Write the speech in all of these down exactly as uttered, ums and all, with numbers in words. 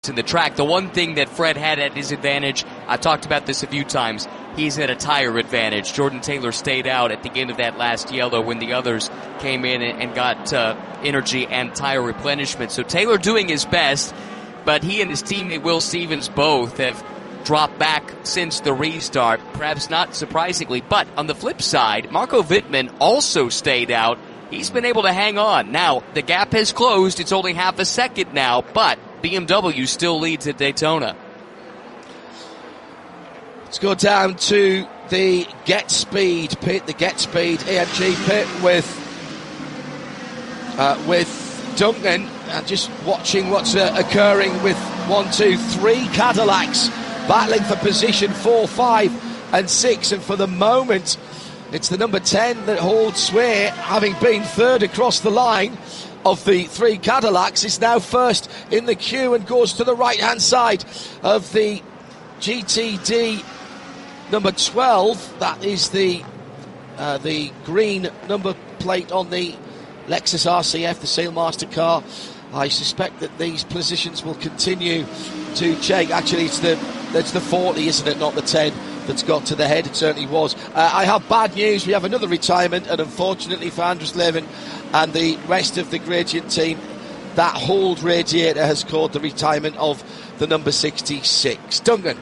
in the track. The one thing that Fred had at his advantage, I've talked about this a few times, he's at a tire advantage. Jordan Taylor stayed out at the end of that last yellow when the others came in and got uh, energy and tire replenishment. So Taylor doing his best, but he and his teammate Will Stevens both have dropped back since the restart, perhaps not surprisingly. But on the flip side, Marco Wittmann also stayed out. He's been able to hang on. Now, the gap has closed. It's only half a second now, but B M W still leads at Daytona. Let's go down to the Get Speed pit, the Get Speed A M G pit with uh, with Duncan, and just watching what's uh, occurring with one, two, three Cadillacs battling for position four, five, and six, and for the moment, it's the number ten that holds sway, having been third across the line of the three Cadillacs, is now first in the queue and goes to the right-hand side of the G T D number twelve. That is the uh, the green number plate on the Lexus R C F, the Sailmaster car. I suspect that these positions will continue to change. Actually, it's the it's the forty, isn't it, not the ten, that's got to the head. It certainly was. Uh, I have bad news. We have another retirement, and unfortunately for Andres Levin and the rest of the Gradient team, that hold radiator has caused the retirement of the number sixty-six. Duncan.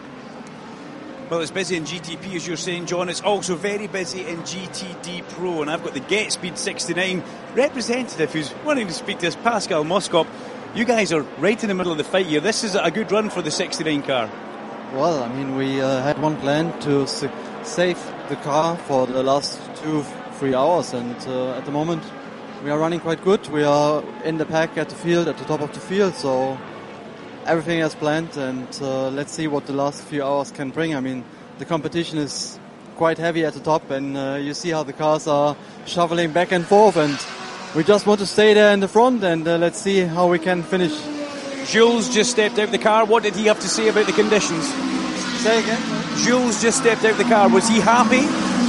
Well, it's busy in G T P, as you're saying, John. It's also very busy in G T D Pro, and I've got the Get Speed sixty-nine representative who's wanting to speak to us, Pascal Moskop. You guys are right in the middle of the fight here. This is a good run for the sixty-nine car. Well, I mean, we uh, had one plan to s- save the car for the last two, three hours, and uh, at the moment we are running quite good. We are in the pack at the field, at the top of the field, so everything as planned, and uh, let's see what the last few hours can bring. I mean, the competition is quite heavy at the top, and uh, you see how the cars are shoveling back and forth, and we just want to stay there in the front, and uh, let's see how we can finish. Jules just stepped out of the car. What did he have to say about the conditions? Say again? Jules just stepped out of the car. Was he happy?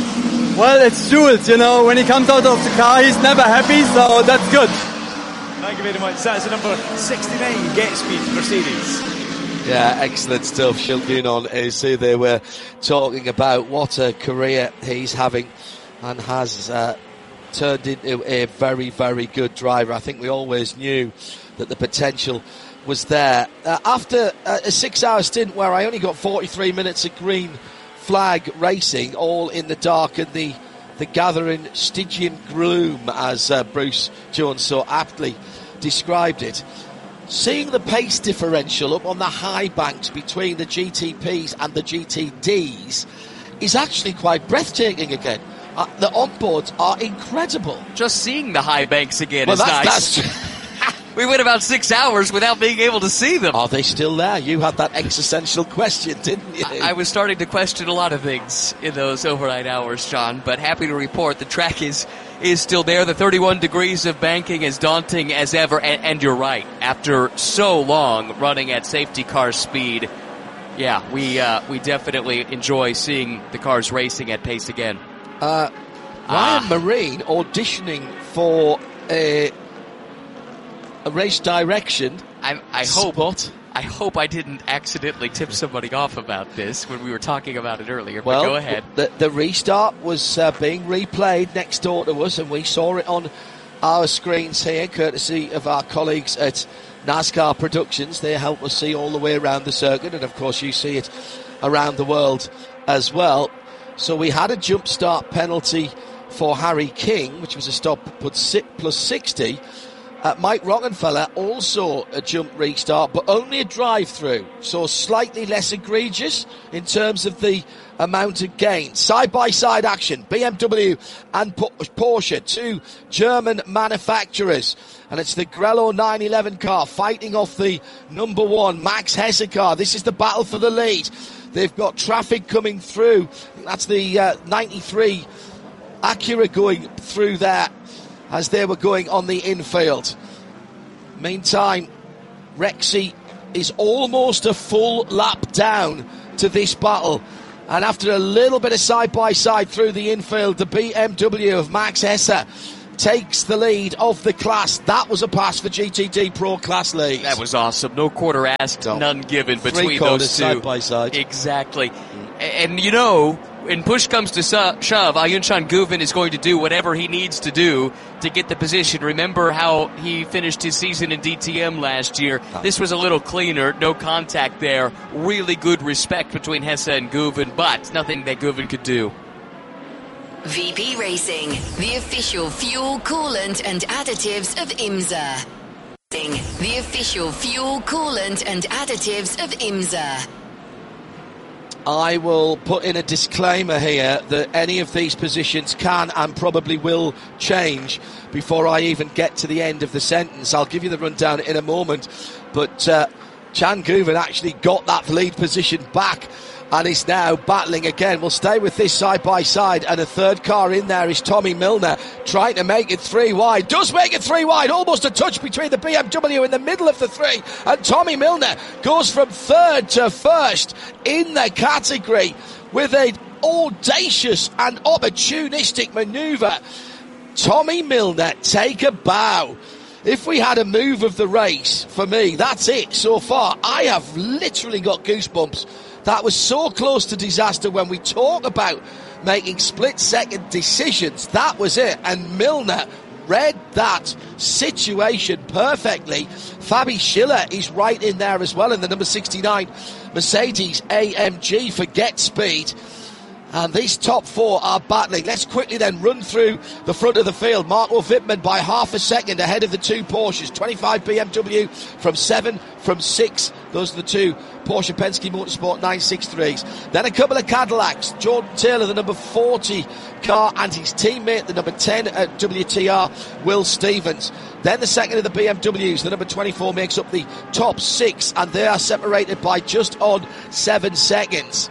Well, it's Jules, you know. When he comes out of the car, he's never happy, so that's good. Thank you very much. That's the number sixty-nine Get Speed Mercedes. Yeah, excellent stuff. Shilkin on is who they were talking about. What a career he's having, and has uh, turned into a very, very good driver. I think we always knew that the potential was there. Uh, after uh, a six-hour stint where I only got forty-three minutes of green flag racing, all in the dark and the, the gathering Stygian gloom, as uh, Bruce Jones so aptly described it, seeing the pace differential up on the high banks between the G T Ps and the G T Ds is actually quite breathtaking again. Uh, the onboards are incredible. Just seeing the high banks again well, is that's, nice. That's we went about six hours without being able to see them. Are they still there? You had that existential question, didn't you? I, I was starting to question a lot of things in those overnight hours, John, but happy to report the track is is still there. The thirty-one degrees of banking is daunting as ever, and, and you're right. After so long running at safety car speed, yeah, we uh, we definitely enjoy seeing the cars racing at pace again. Uh, Ryan ah. Marine auditioning for a, a race direction. I, I hope. Spot. I hope I didn't accidentally tip somebody off about this when we were talking about it earlier, well, but go ahead. The, the restart was uh, being replayed next door to us, and we saw it on our screens here, courtesy of our colleagues at NASCAR Productions. They help us see all the way around the circuit, and of course you see it around the world as well. So we had a jump start penalty for Harry King, which was a stop plus sixty. Uh, Mike Rockenfeller also a jump restart, but only a drive-through, so slightly less egregious in terms of the amount of gain. Side-by-side action, B M W and Porsche, two German manufacturers, and it's the Grello nine eleven car fighting off the number one Max Hesse car. This is the battle for the lead. They've got traffic coming through. That's the uh, ninety-three Acura going through there as they were going on the infield. Meantime, Rexy is almost a full lap down to this battle. And after a little bit of side-by-side through the infield, the B M W of Max Hesse takes the lead of the class. That was a pass for G T D Pro Class Leagues. That was awesome. No quarter asked, No. none given Three between quarters those two. side by side. Exactly. Mm. And, you know, when push comes to su- shove, Ayunchan Guven is going to do whatever he needs to do to get the position. Remember how he finished his season in D T M last year. Oh. This was a little cleaner, no contact there. Really good respect between Hesse and Guven, but nothing that Guven could do. V P Racing, the official fuel, coolant and additives of IMSA. The official fuel, coolant and additives of IMSA. I will put in a disclaimer here that any of these positions can and probably will change before I even get to the end of the sentence. I'll give you the rundown in a moment, but uh, Chan Guven actually got that lead position back and is now battling again. We'll stay with this side by side, and a third car in there is Tommy Milner, trying to make it three wide. Does make it three wide, almost a touch between the B M W in the middle of the three, and Tommy Milner goes from third to first in the category with an audacious and opportunistic manoeuvre. Tommy Milner, take a bow. If we had a move of the race, for me, that's it so far. I have literally got goosebumps. That was so close to disaster. When we talk about making split-second decisions, that was it. And Milner read that situation perfectly. Fabi Schiller is right in there as well in the number sixty-nine Mercedes A M G for Get Speed. And these top four are battling. Let's quickly then run through the front of the field. Marco Wittmann by half a second ahead of the two Porsches. twenty-five B M W from seven, from six. Those are the two Porsche Penske Motorsport nine sixty-threes. Then a couple of Cadillacs. Jordan Taylor, the number forty car, and his teammate, the number ten at W T R, Will Stevens. Then the second of the B M Ws, the number twenty-four, makes up the top six, and they are separated by just on seven seconds.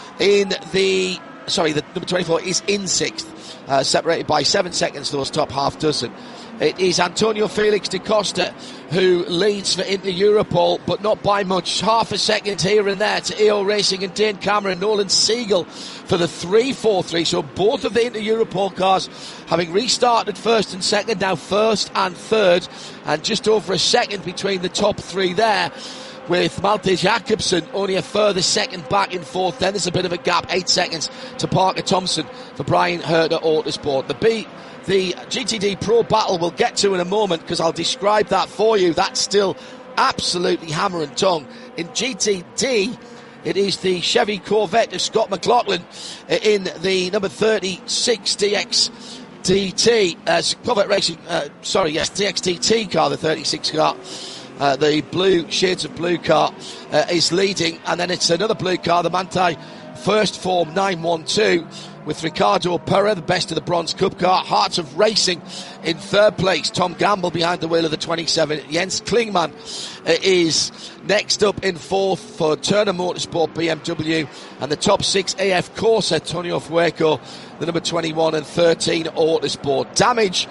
In the, sorry, the number twenty-four is in sixth, uh, separated by seven seconds, those top half dozen. It is Antonio Felix da Costa who leads for Inter Europol, but not by much. Half a second here and there to E O Racing and Dane Cameron. Nolan Siegel for the three four three. So both of the Inter Europol cars having restarted first and second, now first and third, and just over a second between the top three there, with Malte Jacobsen only a further second back in fourth. Then there's a bit of a gap, eight seconds to Parker Thompson for Brian Herter Autosport. The B, the G T D Pro battle we'll get to in a moment, because I'll describe that for you. That's still absolutely hammer and tongue. In G T D, it is the Chevy Corvette of Scott McLaughlin in the number thirty-six D X D T, uh, Corvette Racing, uh, sorry, yes, D X D T car, the thirty-six car. Uh, the blue, shades of blue car uh, is leading, and then it's another blue car, the Manthey First Form nine one two, with Ricardo Perra, the best of the Bronze Cup car. Hearts of Racing in third place. Tom Gamble behind the wheel of the twenty-seven. Jens Klingman uh, is next up in fourth for Turner Motorsport B M W, and the top six A F Corsa, Tonio Fueco, the number twenty-one, and thirteen Autosport. Damage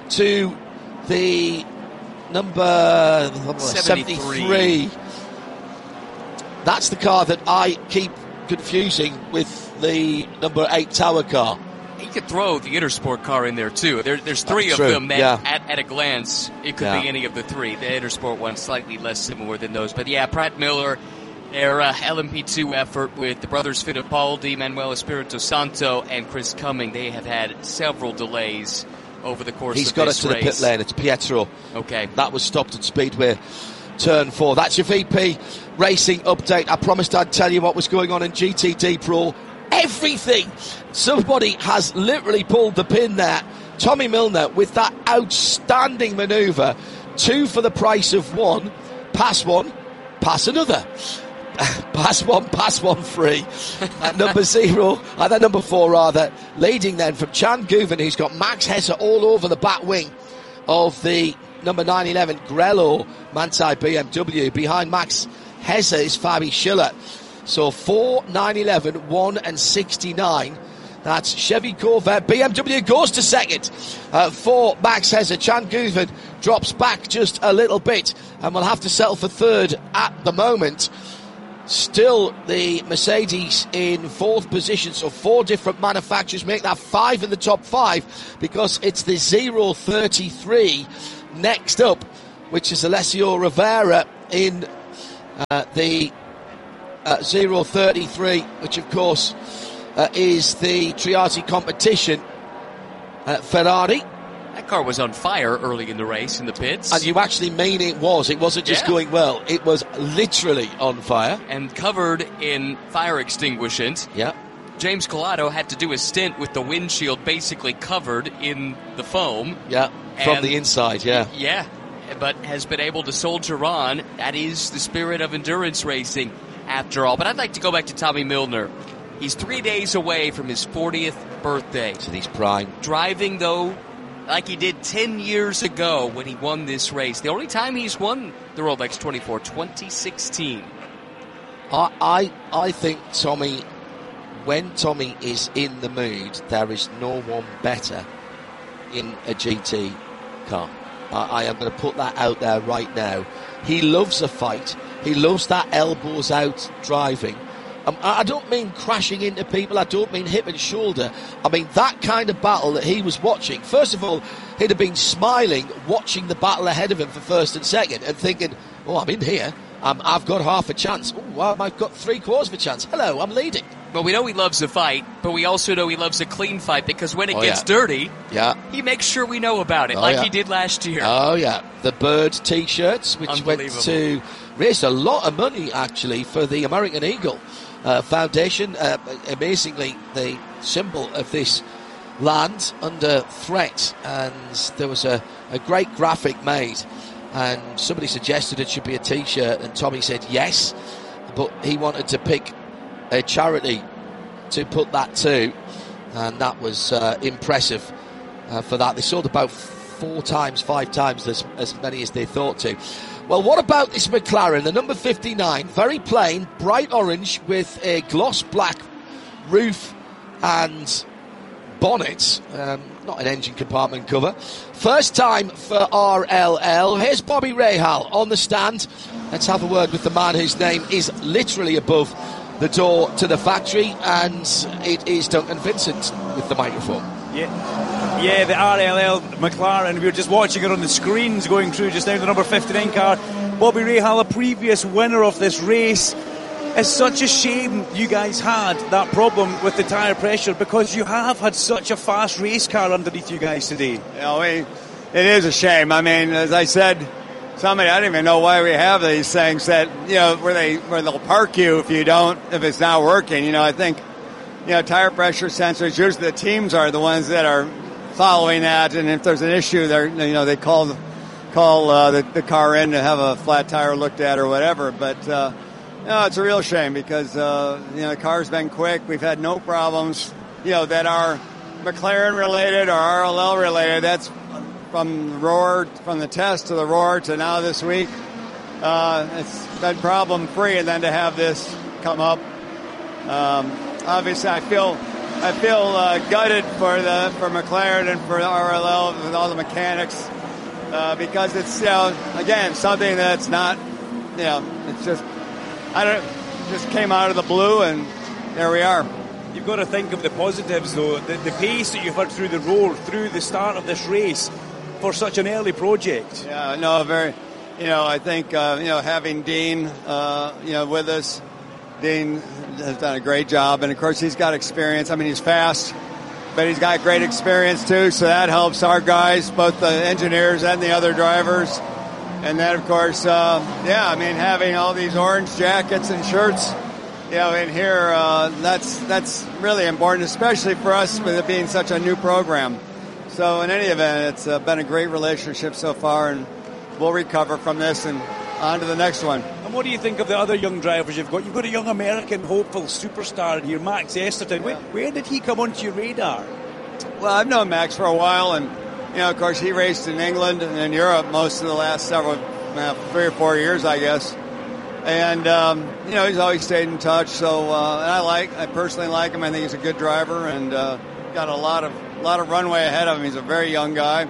to the number seventy-three. seventy-three. That's the car that I keep confusing with the number eight Tower car. He could throw the Intersport car in there too. There, there's three That's of true. them that yeah. at, at a glance it could yeah. be any of the three. The Intersport one's slightly less similar than those. But yeah, Pratt Miller, their uh, L M P two effort with the brothers Fittipaldi, Manuel Espirito Santo, and Chris Cumming, they have had several delays over the course He's of got this us to race. the pit lane. It's Pietro. Okay. That was stopped at Speedway turn four. That's your V P Racing update. I promised I'd tell you what was going on in G T D Pro. Everything. Somebody has literally pulled the pin there. Tommy Milner with that outstanding manoeuvre. Two for the price of one. Pass one, pass another. Pass one, pass one free. At number zero, at that number four rather, leading then from Chan Guven, who's got Max Hesse all over the back wing of the number nine eleven Grello Manthey B M W. Behind Max Hesse is Fabi Schiller. So four, nine eleven, one and sixty-nine. That's Chevy Corvette. B M W goes to second uh, for Max Hesse. Chan Guven drops back just a little bit and will have to settle for third at the moment. Still the Mercedes in fourth position, so four different manufacturers make that five in the top five, because it's the zero thirty-three next up, which is Alessio Rivera in uh, the uh, zero thirty-three, which of course uh, is the Triati competition. Uh, Ferrari. That car was on fire early in the race in the pits. And you actually mean it was. It wasn't just yeah. going well. It was literally on fire. And covered in fire extinguishant. Yeah. James Calado had to do a stint with the windshield basically covered in the foam. Yeah, from and the inside, yeah. Yeah, but has been able to soldier on. That is the spirit of endurance racing, after all. But I'd like to go back to Tommy Milner. He's three days away from his fortieth birthday. So he's prime. Driving, though, like he did ten years ago when he won this race. The only time he's won the Rolex twenty-four, twenty sixteen. I, I, I think Tommy, when Tommy is in the mood, there is no one better in a G T car. I, I am going to put that out there right now. He loves a fight. He loves that elbows out driving. Um, I don't mean crashing into people. I don't mean hip and shoulder. I mean that kind of battle that he was watching. First of all, he'd have been smiling, watching the battle ahead of him for first and second, and thinking, oh, I'm in here. Um, I've got half a chance. Oh, well, I've got three quarters of a chance. Hello, I'm leading. Well, we know he loves a fight, but we also know he loves a clean fight, because when it oh, gets yeah. dirty, yeah. he makes sure we know about it, oh, like yeah. he did last year. Oh, yeah. The Bird T-shirts, which went to raise a lot of money, actually, for the American Eagle uh, Foundation. Uh, amazingly, the symbol of this land under threat, and there was a, a great graphic made, and somebody suggested it should be a T-shirt, and Tommy said yes, but he wanted to pick a charity to put that to, and that was uh, impressive uh, for that. They sold about four times, five times as, as many as they thought to. Well, what about this McLaren, the number fifty-nine, very plain, bright orange with a gloss black roof and bonnet, um, not an engine compartment cover. First time for R L L. Here's Bobby Rahal on the stand. Let's have a word with the man whose name is literally above the door to the factory, and it is Duncan Vincent with the microphone. Yeah, yeah, the R L L McLaren, we were just watching it on the screens going through just now, the number fifty-nine car. Bobby Rahal, a previous winner of this race. It's such a shame you guys had that problem with the tyre pressure, because you have had such a fast race car underneath you guys today. You know, we, it is a shame. I mean, as I said, somebody, I don't even know why we have these things that, you know, where they where they'll park you if you don't, if it's not working. You know, I think, you know, tire pressure sensors, usually the teams are the ones that are following that, and if there's an issue, they're, you know, they call call uh, the, the car in to have a flat tire looked at or whatever. But uh, no, it's a real shame, because uh, you know, the car's been quick. We've had no problems, you know, that are McLaren related or R L L related. That's from the roar, from the test to the roar to now this week. Uh, it's been problem free, and then to have this come up, um, obviously I feel I feel uh, gutted for the for McLaren and for the R L L with all the mechanics, uh, because it's, you know, again, something that's not, you know, it's just I don't it just came out of the blue, and there we are. You've got to think of the positives, though. The, the pace that you've had through the roar, through the start of this race, for such an early project. Yeah, no, very. You know, I think uh, you know, having Dean, uh, you know, with us. Dean has done a great job, and of course he's got experience. I mean, he's fast, but he's got great experience too, so that helps our guys, both the engineers and the other drivers. And then, of course, uh, yeah, I mean, having all these orange jackets and shirts, you know, in here, uh, that's that's really important, especially for us with it being such a new program. So in any event, it's uh, been a great relationship so far, and we'll recover from this and on to the next one. And what do you think of the other young drivers you've got? You've got a young American hopeful superstar in here, Max Esterton. Yeah. Where, where did he come onto your radar? Well, I've known Max for a while, and, you know, of course, he raced in England and in Europe most of the last several, uh, three or four years, I guess. And, um, you know, he's always stayed in touch. So, uh, and I like, I personally like him. I think he's a good driver, and uh, got a lot of, lot of runway ahead of him. He's a very young guy.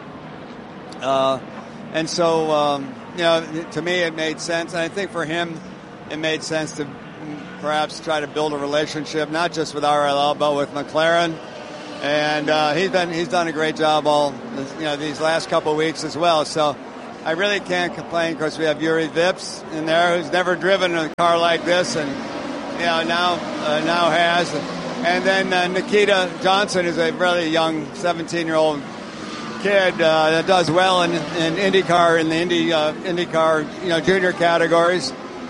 Uh, and so, um, you know, to me, it made sense. And I think for him, it made sense to perhaps try to build a relationship, not just with R L L, but with McLaren. And uh, he's been he's done a great job all you know these last couple of weeks as well. So I really can't complain because we have Yuri Vips in there, who's never driven a car like this, and you know now uh, now has. And then uh, Nikita Johnson is a really young seventeen-year-old kid uh, that does well in, in IndyCar in the Indy uh, IndyCar you know junior categories.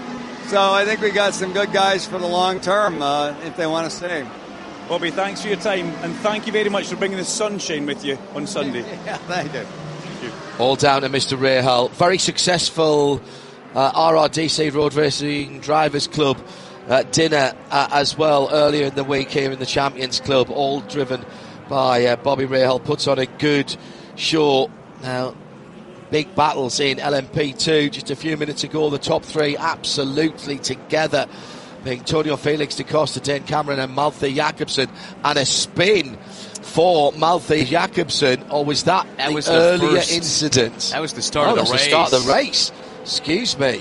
So I think we got some good guys for the long term uh, if they want to stay. Bobby, thanks for your time, and thank you very much for bringing the sunshine with you on Sunday. Yeah, thank you. Thank you. All down to Mister Rahal. Very successful uh, R R D C Road Racing Drivers Club uh, dinner uh, as well earlier in the week here in the Champions Club, all driven by uh, Bobby Rahal. Puts on a good show. Now, big battles in L M P two just a few minutes ago. The top three absolutely together, being Antonio Felix da Costa, Dan Cameron and Malte Jakobsen, and a spin for Malte Jakobsen. Or was that, that the was the earlier first, incident? That was the start oh, of the that's race. the start of the race. Excuse me.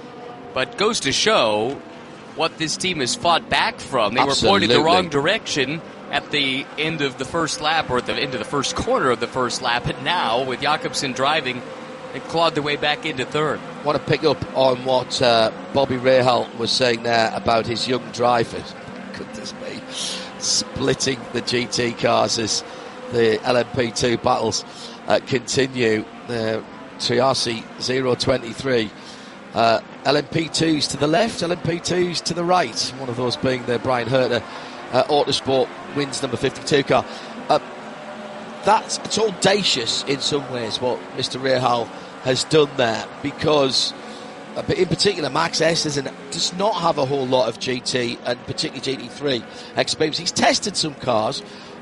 But goes to show what this team has fought back from. They Absolutely. were pointed the wrong direction at the end of the first lap, or at the end of the first corner of the first lap. And now, with Jakobsen driving, they clawed their way back into third. I want to pick up on what uh, Bobby Rahal was saying there about his young drivers. Goodness me. Splitting the G T cars as the L M P two battles uh, continue. Uh, Triasi zero twenty-three. Uh, L M P twos to the left, L M P twos to the right. One of those being the Brian Herter uh, Autosport wins number fifty-two car. Uh, that's it's audacious in some ways what Mister Rahal has done there, because uh, in particular Max Esterson does not have a whole lot of G T and particularly G T three experience. He's tested some cars,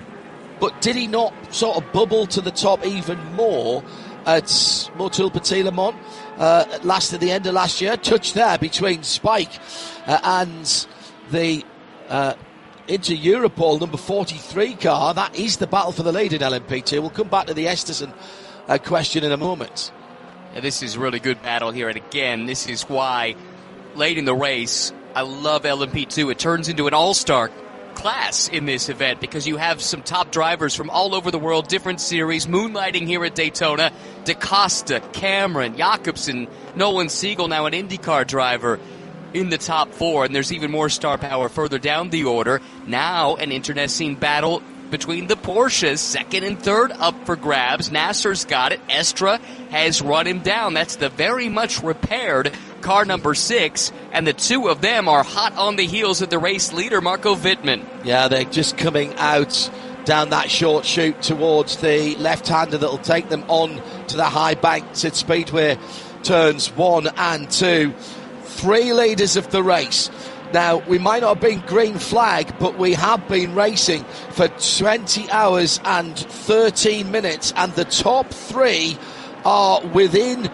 but did he not sort of bubble to the top even more at Motul Petit Le Mans uh, last at the end of last year? Touch there between Spike uh, and the uh, Inter Europol number forty-three car. That is the battle for the lead in L M P two. We'll come back to the Esterson uh, question in a moment. Yeah, this is a really good battle here, and again, this is why late in the race I love L M P two. It turns into an all-star class in this event because you have some top drivers from all over the world, different series, moonlighting here at Daytona. Da Costa, Cameron, Jakobsen, Nolan Siegel, now an IndyCar driver in the top four, and there's even more star power further down the order. Now an internecine battle between the Porsches, second and third up for grabs. Nasser's got it. Estra has run him down. That's the very much repaired car number six, and the two of them are hot on the heels of the race leader, Marco Wittmann. Yeah, they're just coming out down that short chute towards the left-hander that'll take them on to the high banks at Speedway turns one and two. Three leaders of the race. Now, we might not have been green flag, but we have been racing for twenty hours and thirteen minutes, and the top three are within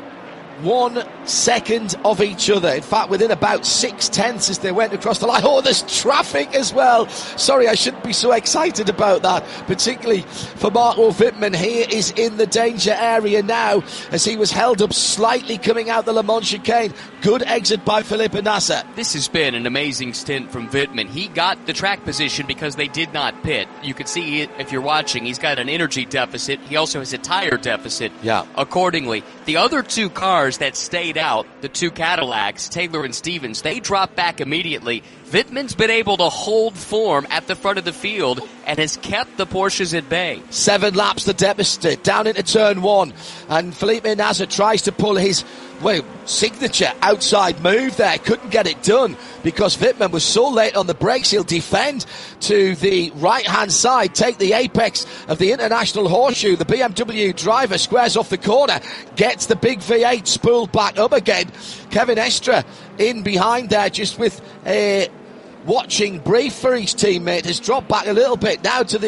one second of each other. In fact, within about six tenths as they went across the line. Oh, there's traffic as well. Sorry, I shouldn't be so excited about that, particularly for Marco Wittmann. He is in the danger area now as he was held up slightly coming out the Le Mans chicane. Good exit by Felipe Nasser. This has been an amazing stint from Wittmann. He got the track position because they did not pit. You can see it if you're watching. He's got an energy deficit. He also has a tire deficit. Yeah. Accordingly, the other two cars that stayed out, the two Cadillacs, Taylor and Stevens, they dropped back immediately. Wittmann's been able to hold form at the front of the field and has kept the Porsches at bay. Seven laps the deficit down into turn one, and Felipe Nasser tries to pull his well, signature outside move there. Couldn't get it done because Wittmann was so late on the brakes. He'll defend to the right-hand side, take the apex of the International Horseshoe. The B M W driver squares off the corner, gets the big V eight spooled back up again. Kevin Estra in behind there just with a watching brief for his teammate, has dropped back a little bit now to the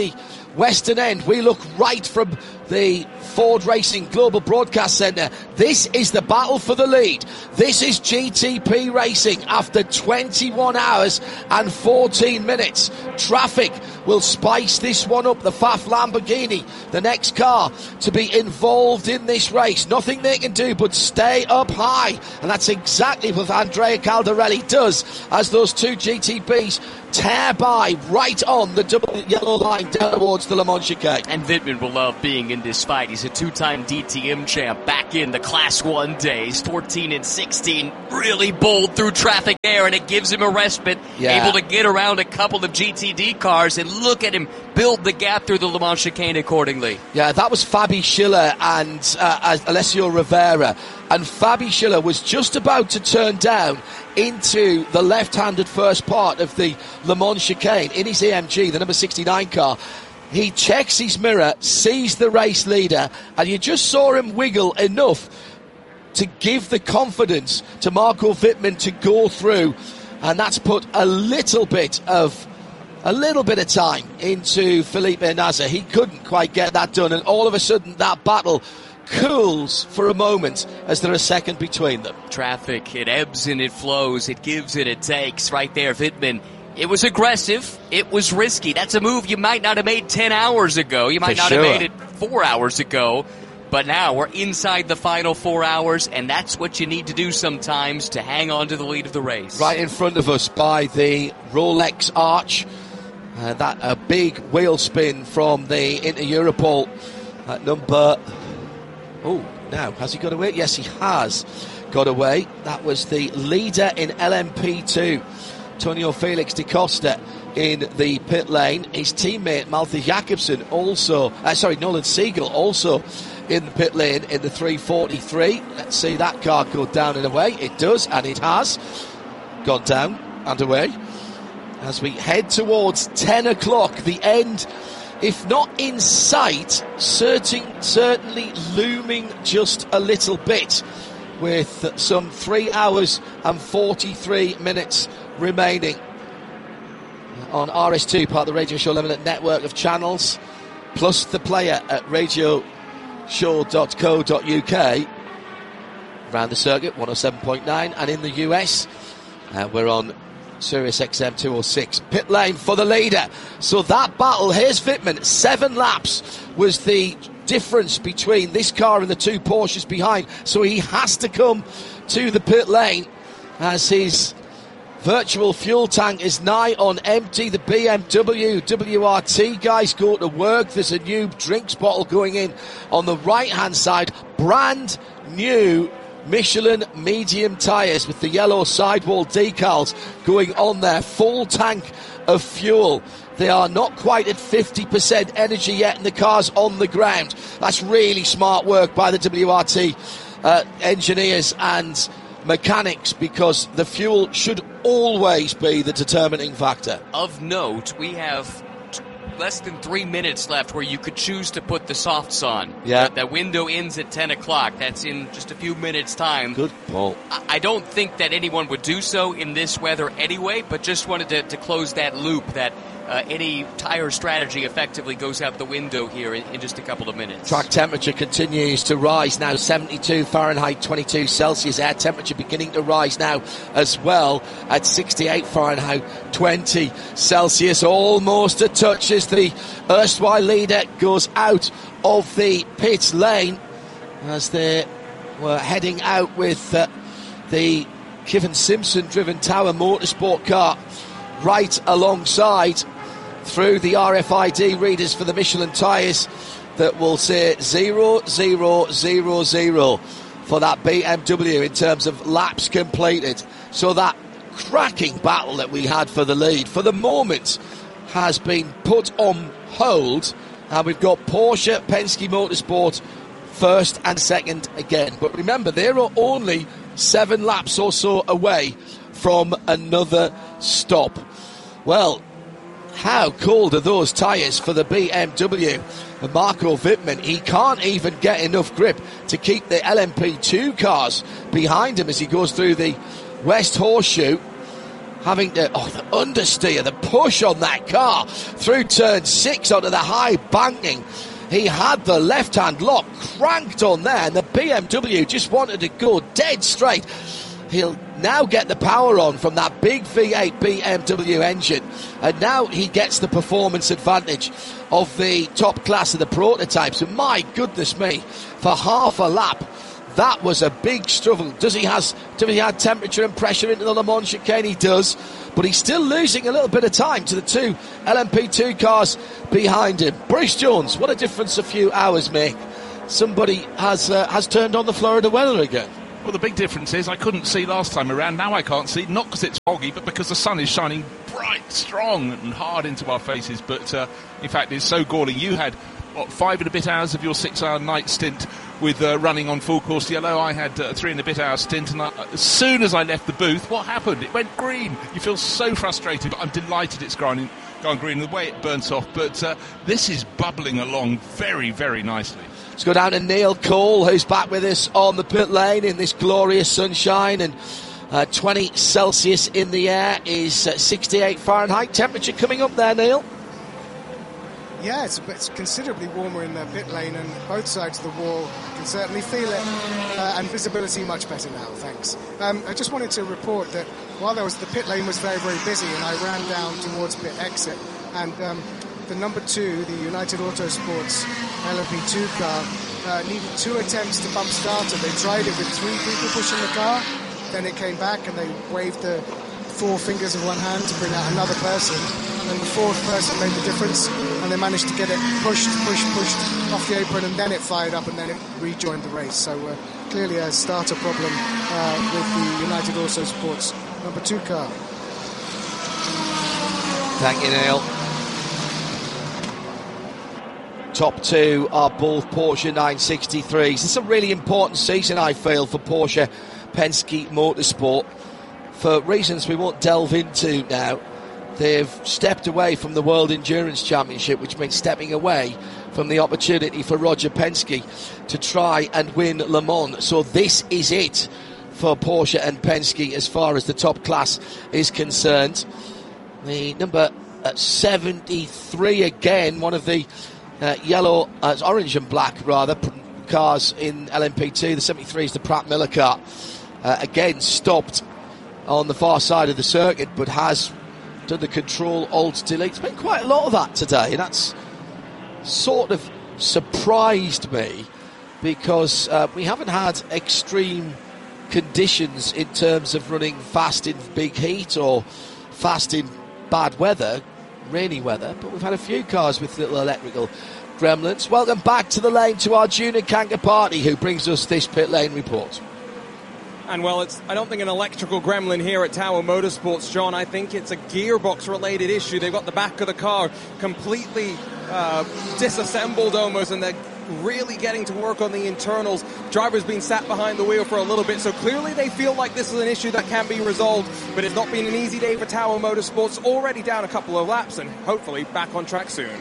Western End. We look right from the Ford Racing Global Broadcast Centre. This is the battle for the lead. This is G T P Racing after twenty-one hours and fourteen minutes. Traffic will spice this one up. The F A F Lamborghini, the next car to be involved in this race. Nothing they can do but stay up high. And that's exactly what Andrea Caldarelli does as those two G T Ps tear by right on the double yellow line down towards the Le Mans chicane. And Wittmann will love being in this fight. He's a two-time D T M champ back in the Class one days, fourteen and sixteen, really bowled through traffic there, and it gives him a respite, yeah. able to get around a couple of G T D cars, and look at him build the gap through the Le Mans chicane accordingly. Yeah, that was Fabi Schiller and uh, Alessio Rivera, and Fabi Schiller was just about to turn down into the left-handed first part of the Le Mans chicane in his A M G, the number sixty-nine car. He checks his mirror, sees the race leader, and you just saw him wiggle enough to give the confidence to Marco Wittmann to go through, and that's put a little bit of a little bit of time into Felipe Nasr. He couldn't quite get that done, and all of a sudden that battle cools for a moment as there are a second between them. Traffic, it ebbs and it flows, it gives and it takes. Right there, Wittmann. It was aggressive. It was risky. That's a move you might not have made ten hours ago. You might For not sure. have made it four hours ago. But now we're inside the final four hours, and that's what you need to do sometimes to hang on to the lead of the race. Right in front of us by the Rolex Arch. Uh, that a big wheel spin from the Inter Europol at number... Oh, now, has he got away? Yes, he has got away. That was the leader in L M P two. Antonio Felix da Costa in the pit lane. His teammate Malte Jakobsen also, uh, sorry, Nolan Siegel also in the pit lane in the three forty-three. Let's see that car go down and away. It does, and it has gone down and away. As we head towards ten o'clock, the end, if not in sight, certain, certainly looming just a little bit, with some three hours and forty-three minutes remaining on R S two, part of the Radio Show Limited network of channels, plus the player at radio show dot co dot U K. Around the circuit, one oh seven point nine, and in the U S, uh, we're on Sirius X M two oh six. Pit lane for the leader. So that battle, here's Wittmann, seven laps was the difference between this car and the two Porsches behind, so he has to come to the pit lane as his virtual fuel tank is nigh on empty. The B M W W R T guys go to work. There's a new drinks bottle going in on the right hand side, brand new Michelin medium tyres with the yellow sidewall decals going on there, full tank of fuel. They are not quite at fifty percent energy yet, and the car's on the ground. That's really smart work by the W R T uh, engineers and mechanics, because the fuel should always be the determining factor. Of note, we have t- less than three minutes left where you could choose to put the softs on. Yeah. That, that window ends at ten o'clock. That's in just a few minutes' time. Good ball. I, I don't think that anyone would do so in this weather anyway, but just wanted to, to close that loop that Uh, any tire strategy effectively goes out the window here in, in just a couple of minutes. Track temperature continues to rise now, seventy-two Fahrenheit, twenty-two Celsius. Air temperature beginning to rise now as well at sixty-eight Fahrenheit, twenty Celsius. Almost a touch as the erstwhile leader goes out of the pit lane as they were heading out with uh, the Kevin Simpson driven Tower Motorsport car right alongside, through the R F I D readers for the Michelin tyres that will say zero zero zero zero for that B M W in terms of laps completed. So that cracking battle that we had for the lead for the moment has been put on hold, and we've got Porsche, Penske Motorsport first and second again. But remember, there are only seven laps or so away from another stop. Well, how cold are those tyres for the B M W? And Marco Wittmann, he can't even get enough grip to keep the L M P two cars behind him as he goes through the West Horseshoe. having to, oh, the understeer, the push on that car through turn six onto the high banking. He had the left-hand lock cranked on there, and the B M W just wanted to go dead straight. He'll now get the power on from that big V eight B M W engine, and now he gets the performance advantage of the top class of the prototypes. And my goodness me, for half a lap, that was a big struggle. Does he has does he add temperature and pressure into the Le Mans chicane? He does, but he's still losing a little bit of time to the two L M P two cars behind him. Bruce Jones, what a difference a few hours make. Somebody has uh, has turned on the Florida weather again. Well, the big difference is I couldn't see last time around. Now I can't see, not because it's foggy, but because the sun is shining bright, strong and hard into our faces. But uh, in fact, it's so galling. You had, what, five and a bit hours of your six-hour night stint with uh, running on full course yellow. I had a uh, three and a bit hour stint, and I, as soon as I left the booth, what happened? It went green. You feel so frustrated, but I'm delighted it's gone, gone green, the way it burnt off. But uh, this is bubbling along very, very nicely. Let's go down to Neil Cole, who's back with us on the pit lane in this glorious sunshine, and uh, twenty Celsius in the air is uh, sixty-eight Fahrenheit. Temperature coming up there, Neil? Yeah, it's, it's considerably warmer in the pit lane, and both sides of the wall can certainly feel it, uh, and visibility much better now, thanks. Um, I just wanted to report that while there was the pit lane was very, very busy, and I ran down towards pit exit, and um, the number two, the United Autosports L M P two car, uh, needed two attempts to bump starter. They tried it with three people pushing the car, then it came back and they waved the four fingers of one hand to bring out another person, and the fourth person made the difference, and they managed to get it pushed, pushed, pushed off the apron, and then it fired up and then it rejoined the race. So uh, clearly a starter problem uh, with the United Autosports number two car. Thank you, Neil. Top two are both Porsche nine sixty-threes. It's a really important season, I feel, for Porsche Penske Motorsport. For reasons we won't delve into now, they've stepped away from the World Endurance Championship, which means stepping away from the opportunity for Roger Penske to try and win Le Mans. So this is it for Porsche and Penske as far as the top class is concerned. The number seventy-three again, one of the Uh, yellow, uh, orange and black rather, cars in L M P two. The seventy-three is the Pratt Miller car. Uh, again, stopped on the far side of the circuit, but has done the control alt delete. It's been quite a lot of that today, and that's sort of surprised me because uh, we haven't had extreme conditions in terms of running fast in big heat or fast in bad weather, rainy weather, but we've had a few cars with little electrical gremlins. Welcome back to the lane to our Junior Kangaparty, who brings us this pit lane report. And well, it's I don't think an electrical gremlin here at Tower Motorsports, John. I think it's a gearbox-related issue. They've got the back of the car completely uh, disassembled almost, and they're really getting to work on the internals. Driver's been sat behind the wheel for a little bit, so clearly they feel like this is an issue that can be resolved, but it's not been an easy day for Tower Motorsports. Already down a couple of laps and hopefully back on track soon.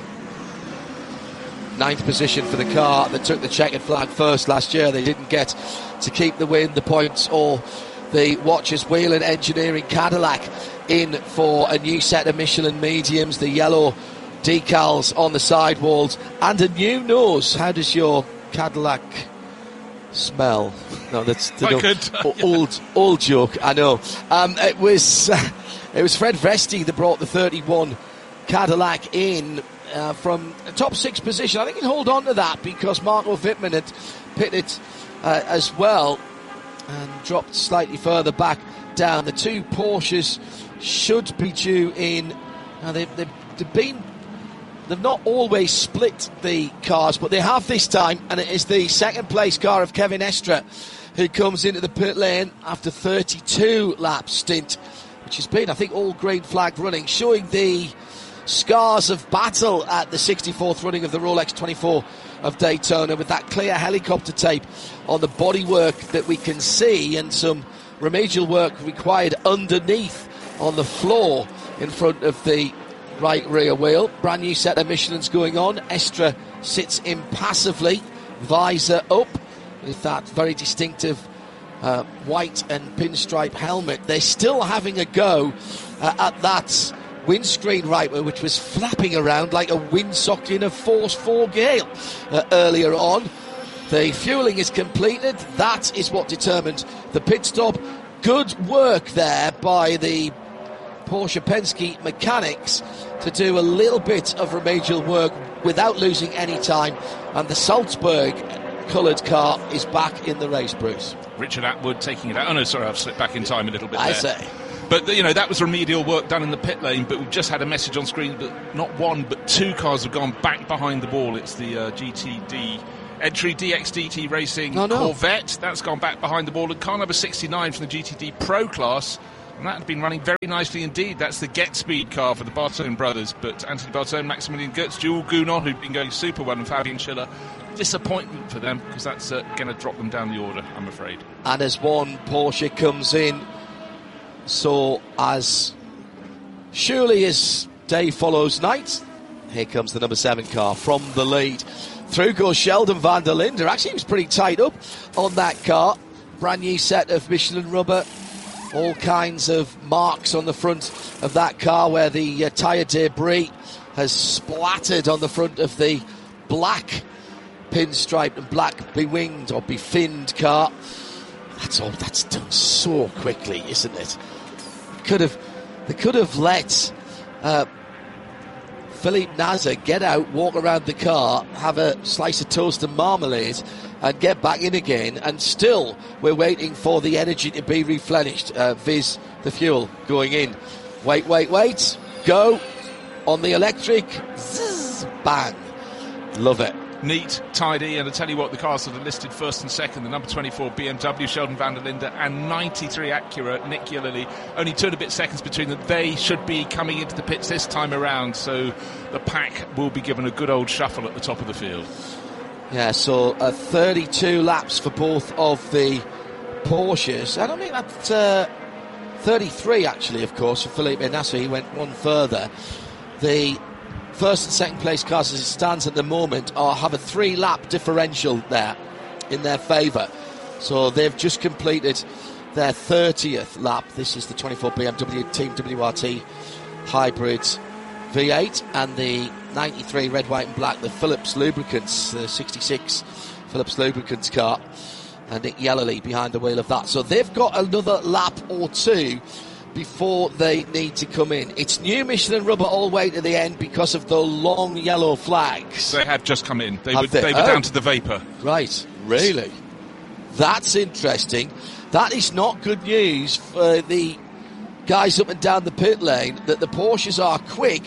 Ninth position for the car that took the checkered flag first last year. They didn't get to keep the win, the points, or the watches. Whelen Engineering Cadillac in for a new set of Michelin mediums, the yellow decals on the sidewalls, and a new nose. How does your Cadillac smell? No, that's the no, good. old old joke. I know. Um, it was uh, it was Fred Vesti that brought the thirty-one Cadillac in uh, from a top six position. I think he'll hold on to that because Marco Wittmann had pitted uh, as well and dropped slightly further back down. The two Porsches should be due in. Now they, they've, they've been. They've not always split the cars, but they have this time, and it is the second place car of Kevin Estre who comes into the pit lane after thirty-two lap stint, which has been, I think, all green flag running, showing the scars of battle at the sixty-fourth running of the Rolex twenty-four of Daytona, with that clear helicopter tape on the bodywork that we can see, and some remedial work required underneath on the floor in front of the right rear wheel. Brand new set of Michelin's going on. Estre sits impassively, visor up, with that very distinctive uh, white and pinstripe helmet. They're still having a go uh, at that windscreen right, which was flapping around like a windsock in a force four gale uh, earlier on. The fueling is completed. That is what determined the pit stop. Good work there by the Porsche Penske mechanics to do a little bit of remedial work without losing any time. And the Salzburg coloured car is back in the race, Bruce. Richard Atwood taking it out. Oh no, sorry, I've slipped back in time a little bit I there. say. But, you know, that was remedial work done in the pit lane, but we've just had a message on screen that not one, but two cars have gone back behind the wall. It's the uh, G T D entry D X D T Racing oh, no. Corvette. That's gone back behind the wall. And car number sixty-nine from the G T D Pro class, and that had been running very nicely indeed. That's the Get Speed car for the Bartone brothers. But Anthony Bartone, Maximilian Goetz, Jules Gounon, who've been going super well, and Fabian Schiller. Disappointment for them, because that's uh, going to drop them down the order, I'm afraid. And as one Porsche comes in, so as surely as day follows night, here comes the number seven car from the lead. Through goes Sheldon van der Linde. Actually, he was pretty tight up on that car. Brand new set of Michelin rubber. All kinds of marks on the front of that car where the uh, tyre debris has splattered on the front of the black pinstriped and black bewinged or befinned car. That's all. That's done so quickly, isn't it? Could have, they could have let uh, Philippe Nasr get out, walk around the car, have a slice of toast and marmalade, and get back in again. And still, we're waiting for the energy to be replenished. Uh, viz, the fuel going in. Wait, wait, wait. Go on the electric. Zzz, bang. Love it. Neat, tidy, and I tell you what, the cars that are listed first and second, the number twenty-four B M W, Sheldon van der Linde, and ninety-three Acura, Nick Yellerly, only two and a bit seconds between them. They should be coming into the pits this time around, so the pack will be given a good old shuffle at the top of the field. Yeah, so uh, thirty-two laps for both of the Porsches. I don't think that's uh, thirty-three, actually, of course, for Felipe Nasr. He went one further. The first and second place cars as it stands at the moment are have a three lap differential there in their favour, so they've just completed their thirtieth lap. This is the twenty-four B M W Team W R T Hybrid V eight and the ninety-three red, white and black, the Phillips Lubricants, the sixty-six Phillips Lubricants car, and Nick Yellerly behind the wheel of that. So they've got another lap or two before they need to come in. It's new Michelin rubber all the way to the end because of the long yellow flags. They have just come in. They Have were, they? they were Oh. down to the vapour. Right, really? That's interesting. That is not good news for the guys up and down the pit lane, that the Porsches are quick,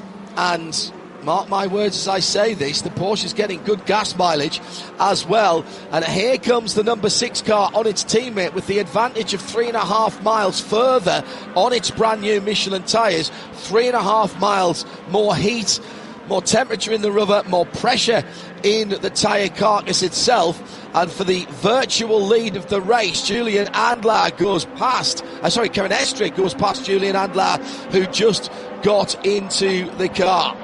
and mark my words as I say this, the Porsche's getting good gas mileage as well. And here comes the number six car on its teammate with the advantage of three and a half miles further on its brand new Michelin tyres. Three and a half miles more heat, more temperature in the rubber, more pressure in the tyre carcass itself. And for the virtual lead of the race, Julian Andlar goes past, uh, sorry, Kevin Estre goes past Julian Andlar, who just got into the car.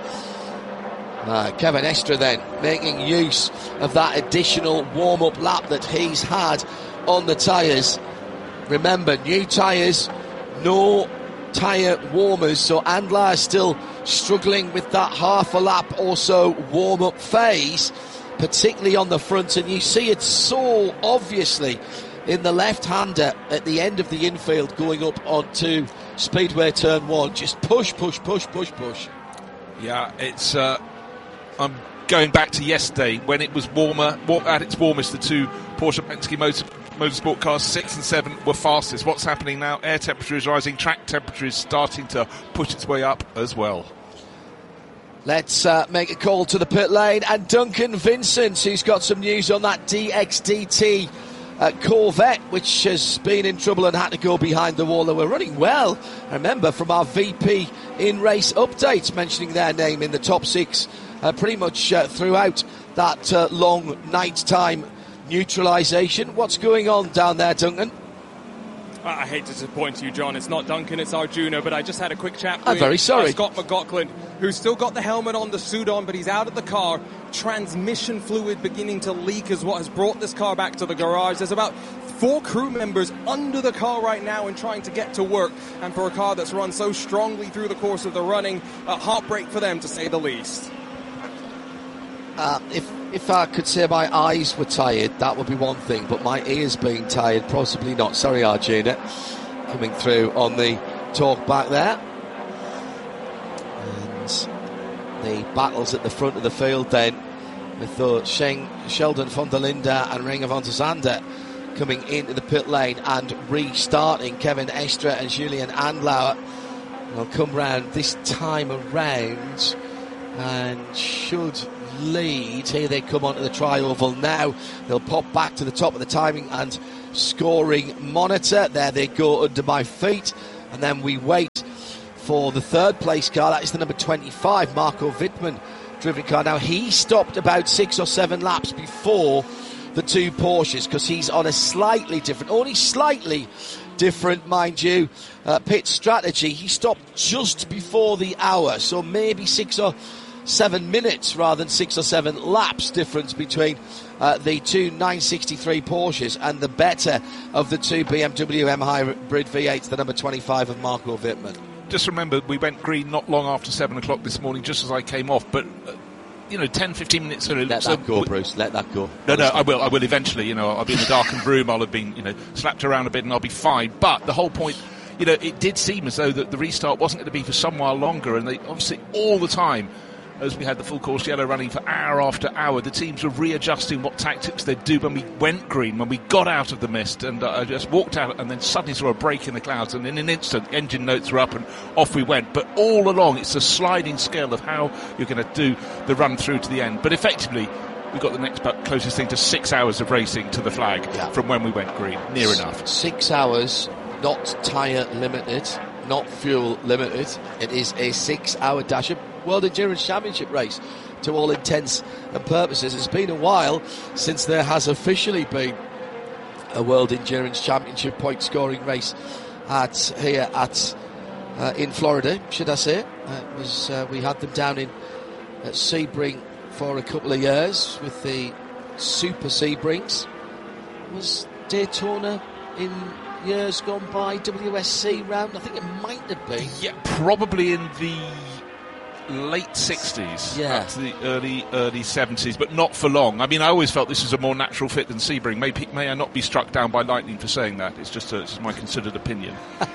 Uh, Kevin Estre then making use of that additional warm-up lap that he's had on the tyres. Remember, new tyres, no tyre warmers, so Andlar is still struggling with that half a lap or so warm-up phase, particularly on the front, and you see it so obviously in the left-hander at the end of the infield going up onto Speedway Turn one. Just push, push, push, push, push. Yeah, it's... Uh, I'm going back to yesterday when it was warmer, at its warmest, the two Porsche Penske Motor, Motorsport cars, six and seven, were fastest. What's happening now? Air temperature is rising, track temperature is starting to push its way up as well. Let's uh, make a call to the pit lane, and Duncan Vincent, who's got some news on that D X D T uh, Corvette, which has been in trouble and had to go behind the wall. They were running well, I remember, from our V P in-race updates, mentioning their name in the top six uh, pretty much uh, throughout that uh, long night-time neutralisation. What's going on down there, Duncan? I hate to disappoint you, John. It's not Duncan, it's Arjuna, but I just had a quick chat with I'm very sorry. Uh, Scott McLaughlin, who's still got the helmet on, the suit on, but he's out of the car. Transmission fluid beginning to leak is what has brought this car back to the garage. There's about four crew members under the car right now and trying to get to work. And for a car that's run so strongly through the course of the running, a heartbreak for them, to say the least. Uh, if if I could say my eyes were tired, that would be one thing, but my ears being tired, possibly not. Sorry, Arjuna, coming through on the talk back there. And the battles at the front of the field then, with the Sheng, Sheldon von der Linde and Renger von der Zande coming into the pit lane and restarting. Kevin Estre and Julian Andlauer will come round this time around and should lead. Here they come onto the tri-oval now. They'll pop back to the top of the timing and scoring monitor. There they go under my feet. And then we wait for the third place car. That is the number twenty-five, Marco Wittmann driven car. Now he stopped about six or seven laps before the two Porsches because he's on a slightly different, only slightly different, mind you, uh, pit strategy. He stopped just before the hour, so maybe six or seven minutes rather than six or seven laps difference between uh, the two nine sixty-three Porsches and the better of the two B M W M Hybrid V eights, the number twenty-five of Marco Wittmann. Just remember, we went green not long after seven o'clock this morning, just as I came off, but uh, you know, ten, fifteen minutes early. Let so that go, Bruce, let that go. No, no, I will, I will eventually, you know, I'll be in a darkened room, I'll have been, you know, slapped around a bit and I'll be fine. But the whole point, you know, it did seem as though that the restart wasn't going to be for some while longer, and they obviously all the time, as we had the full course yellow running for hour after hour, the teams were readjusting what tactics they'd do when we went green, when we got out of the mist, and uh, I just walked out and then suddenly saw a break in the clouds, and in an instant engine notes were up and off we went. But all along it's a sliding scale of how you're going to do the run through to the end. But effectively we got the next closest thing to six hours of racing to the flag yeah. from when we went green, near S- enough. Six hours, not tyre limited, not fuel limited. It is a six hour dash. World Endurance Championship race to all intents and purposes. It's been a while since there has officially been a World Endurance Championship point scoring race at here at uh, in Florida, should I say. Uh, it was uh, we had them down in at Sebring for a couple of years with the Super Sebrings. Was Daytona in years gone by W S C round? I think it might have been. Yeah, probably in the late sixties, yeah, up to the early early seventies, but not for long. I mean, I always felt this was a more natural fit than Sebring. May, may I not be struck down by lightning for saying that? It's just, a, it's just my considered opinion.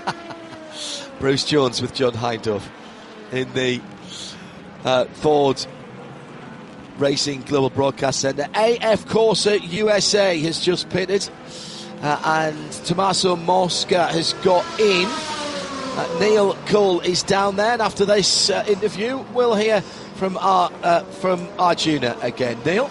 Bruce Jones with John Hindhaugh in the uh, Ford Racing Global Broadcast Centre. A F Corsa U S A has just pitted, uh, and Tommaso Mosca has got in. Uh, Neil Cole is down there, and after this uh, interview, we'll hear from our uh, from Arjuna again. Neil?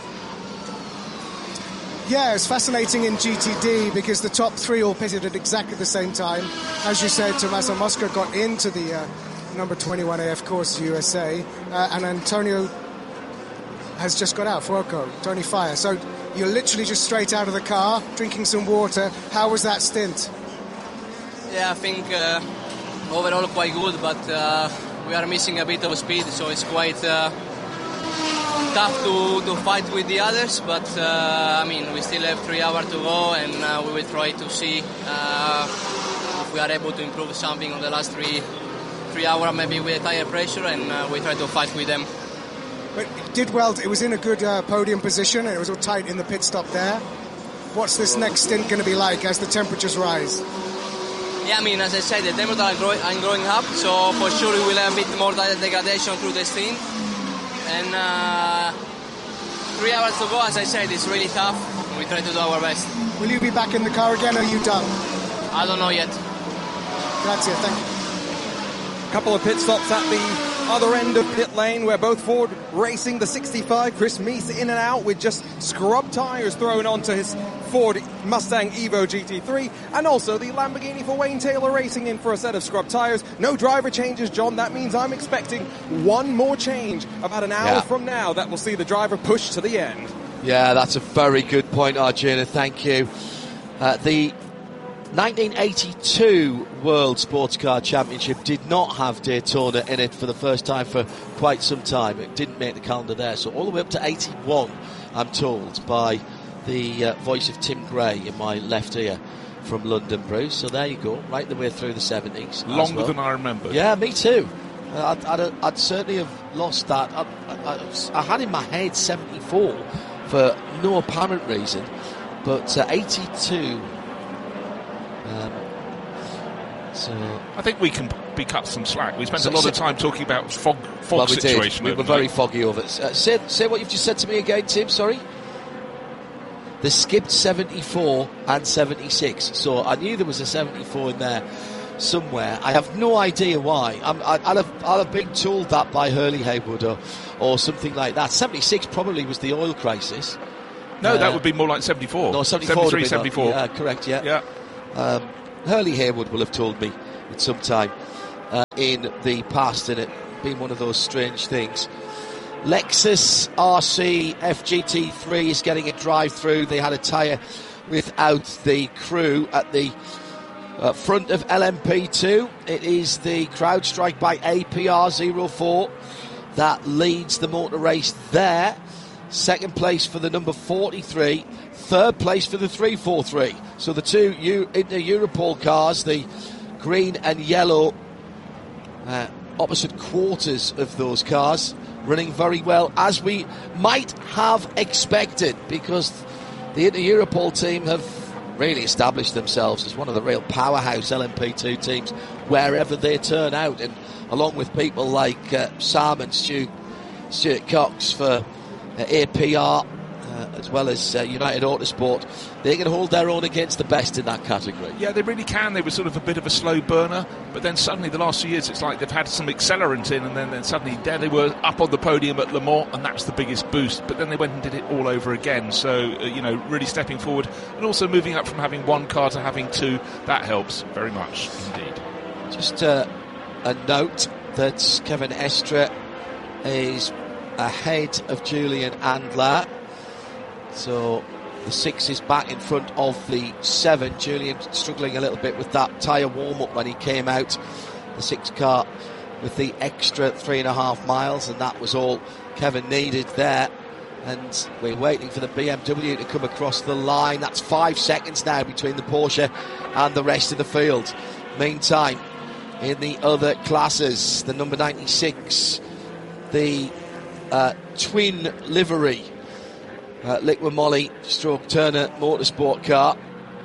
Yeah, it's fascinating in G T D because the top three all pitted at exactly the same time. As you said, Tommaso Mosca got into the uh, number twenty-one A F Corsa U S A, uh, and Antonio has just got out, Fuoco, Tony Fire. So you're literally just straight out of the car, drinking some water. How was that stint? Yeah, I think... Uh overall quite good, but uh, we are missing a bit of speed, so it's quite uh, tough to, to fight with the others, but uh, I mean, we still have three hours to go, and uh, we will try to see uh, if we are able to improve something on the last three three hours, maybe with tire pressure, and uh, we try to fight with them. But it did well, it was in a good uh, podium position, and it was all tight in the pit stop there. What's this next stint going to be like as the temperatures rise? Yeah, I mean, as I said, the temperatures are, grow- are growing up, so for sure we will have a bit more degradation through the stint. And uh, three hours to go, as I said, it's really tough. We try to do our best. Will you be back in the car again, or are you done? I don't know yet. Grazie, thank you. A couple of pit stops at the other end of pit lane where both Ford racing the sixty-five. Chris Meese in and out with just scrub tyres thrown onto his Ford Mustang Evo G T three, and also the Lamborghini for Wayne Taylor Racing in for a set of scrub tyres. No driver changes, John. That means I'm expecting one more change about an hour yeah. from now that will see the driver push to the end. Yeah, that's a very good point, Arjuna. Thank you. Uh, the nineteen eighty-two World Sports Car Championship did not have Daytona in it for the first time for quite some time. It didn't make the calendar there. So all the way up to eighty-one, I'm told, by the uh, voice of Tim Gray in my left ear from London, Bruce. So there you go, right the way through the seventies. Longer well. than I remember. Yeah, me too. Uh, I'd, I'd, I'd certainly have lost that. I, I, I had in my head seventy-four for no apparent reason, but uh, eighty-two. Um, so I think we can be cut some slack. We spent So- a lot so- of time talking about fog, fog well, we situation. did. We were overnight. very foggy over it. Uh, say, say what you've just said to me again, Tim. Sorry. They skipped seventy-four and seventy-six, so I knew there was a seventy-four in there somewhere. I have no idea why. I'm, I, I'll, have, I'll have been told that by Hurley Haywood or, or something like that. seventy-six probably was the oil crisis. No, Uh, that would be more like seventy-four. No, seventy-four. would have seventy-three, been, seventy-four. Yeah, correct, yeah. Yeah. Um, Hurley Haywood will have told me at some time uh, in the past, and it been one of those strange things. Lexus R C F G T three is getting a drive through. They had a tyre without the crew at the uh, front of L M P two. It is the CrowdStrike by A P R zero four that leads the motor race there. Second place for the number forty-three. Third place for the three forty-three. So the two U- Inter Europol cars, the green and yellow uh, opposite quarters of those cars, running very well, as we might have expected, because the Inter Europol team have really established themselves as one of the real powerhouse L M P two teams wherever they turn out, and along with people like uh, Sam and Stu, Stuart Cox for uh, A P R, uh, as well as uh, United Autosport, they can hold their own against the best in that category. Yeah, they really can. They were sort of a bit of a slow burner, but then suddenly the last few years it's like they've had some accelerant in, and then, then suddenly there they were up on the podium at Le Mans, and that's the biggest boost. But then they went and did it all over again. So, uh, you know, really stepping forward, and also moving up from having one car to having two. That helps very much indeed. Just uh, a note that Kevin Estre is ahead of Julian Andler. So the six is back in front of the seven. Julian struggling a little bit with that tyre warm-up when he came out. The six car with the extra three and a half miles, and that was all Kevin needed there. And we're waiting for the B M W to come across the line. That's five seconds now between the Porsche and the rest of the field. Meantime, in the other classes, the number ninety-six, the uh, twin livery uh, Liqui Moly stroke Turner Motorsport car.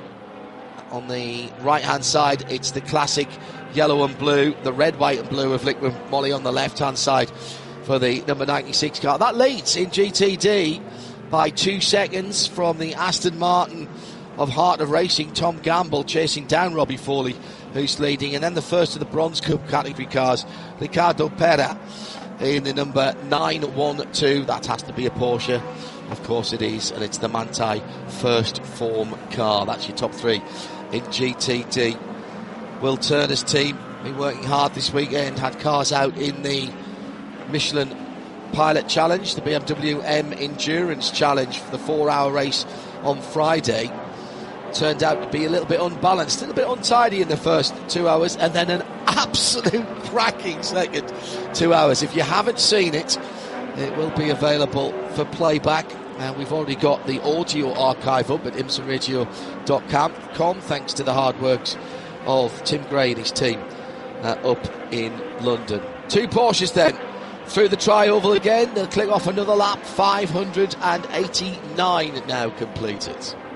On the right hand side, it's the classic yellow and blue, the red, white and blue of Liqui Moly on the left hand side for the number ninety-six car. That leads in G T D by two seconds from the Aston Martin of Heart of Racing, Tom Gamble chasing down Robbie Foley, who's leading, and then the first of the Bronze Cup category cars, Ricardo Pera in the number nine one two. That has to be a Porsche, of course it is, and it's the Manthey First Form car. That's your top three in G T D. Will Turner's team been working hard this weekend, had cars out in the Michelin Pilot Challenge, the B M W M Endurance Challenge for the four hour race on Friday. Turned out to be a little bit unbalanced, a little bit untidy in the first two hours, and then an absolute cracking second two hours. If you haven't seen it, it will be available for playback. And we've already got the audio archive up at imsa radio dot com, thanks to the hard works of Tim Gray and his team uh, up in London. Two Porsches then through the tri-oval again. They'll click off another lap. five hundred eighty-nine now completed.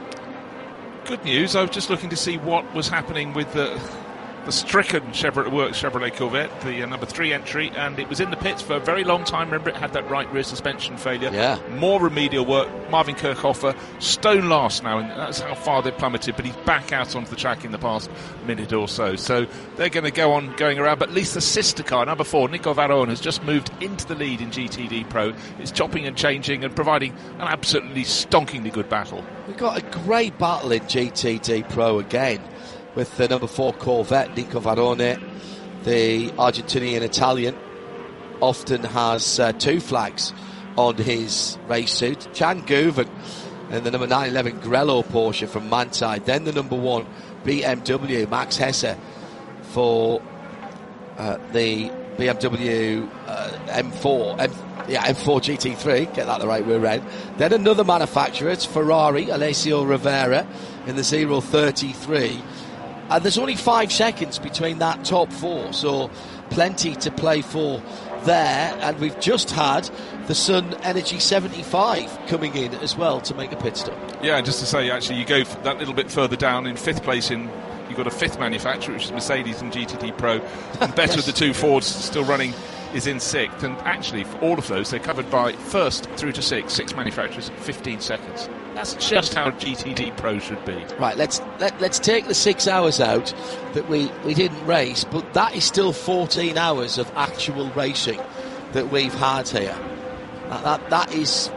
Good news. I was just looking to see what was happening with the the stricken Chevrolet Works Chevrolet Corvette, the uh, number three entry, and it was in the pits for a very long time. Remember, it had that right rear suspension failure. Yeah. More remedial work. Marvin Kirchhoffer, stone last now, and that's how far they plummeted, but he's back out onto the track in the past minute or so. So they're going to go on going around, but at least the sister car, number four, Nico Varone, has just moved into the lead in G T D Pro. It's chopping and changing and providing an absolutely stonkingly good battle. We've got a great battle in G T D Pro again, with the number four Corvette, Nico Varone, the Argentinian Italian, often has uh, two flags on his race suit. Chan Guven and the number nine eleven Grello Porsche from Manthey. Then the number one B M W, Max Hesse, for uh, the B M W uh, M four, M, Yeah, M four G T three, get that the right way around. Then another manufacturer, it's Ferrari, Alessio Rivera, in the zero thirty-three. And there's only five seconds between that top four, so plenty to play for there. And we've just had the Sun Energy seventy-five coming in as well to make a pit stop. Yeah, just to say, actually, you go that little bit further down in fifth place in. You've got a fifth manufacturer, which is Mercedes and G T D Pro. And better yes. of the two Fords still running is in sixth. And actually, for all of those, they're covered by first through to six, six manufacturers, fifteen seconds. That's just how G T D Pro should be. Right, let's let, let's take the six hours out that we, we didn't race, but that is still fourteen hours of actual racing that we've had here. That, that, that is...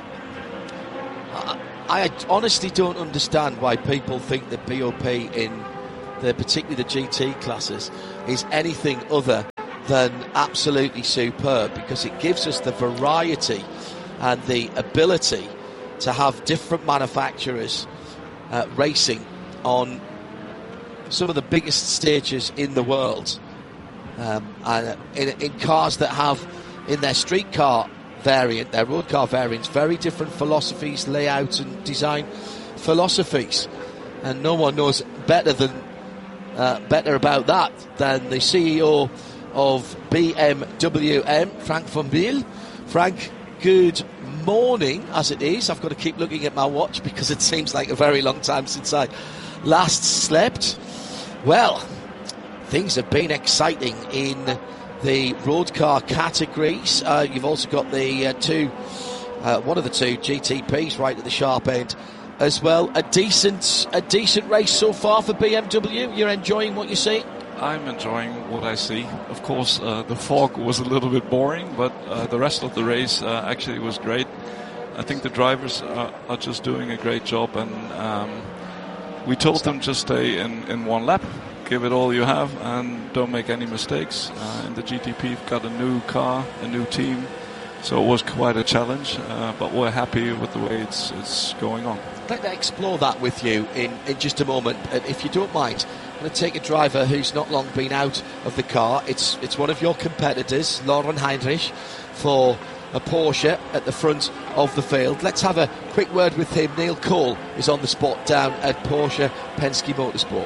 I, I honestly don't understand why people think that P O P in the particularly the G T classes is anything other than absolutely superb, because it gives us the variety and the ability to have different manufacturers uh, racing on some of the biggest stages in the world, um, and in, in cars that have in their street car variant, their road car variants, very different philosophies, layout and design philosophies, and no one knows better than Uh, better about that than the C E O of B M W M, Frank van Biel. Frank, good morning as it is. I've got to keep looking at my watch because it seems like a very long time since I last slept. Well, things have been exciting in the road car categories. Uh, you've also got the uh, two, uh, one of the two G T Ps right at the sharp end as well. A decent a decent race so far for B M W. You're enjoying what you see? I'm enjoying what I see. Of course, uh, the fog was a little bit boring, but uh, the rest of the race uh, actually was great. I think the drivers are, are just doing a great job, and um, we told them just stay in, in one lap, give it all you have, and don't make any mistakes. Uh, in the G T P, we've got a new car, a new team, so it was quite a challenge, uh, but we're happy with the way it's it's going on. Let me explore that with you in, in just a moment. And if you don't mind, I'm going to take a driver who's not long been out of the car. It's it's one of your competitors, Lauren Heinrich, for a Porsche at the front of the field. Let's have a quick word with him. Neil Cole is on the spot down at Porsche Penske Motorsport.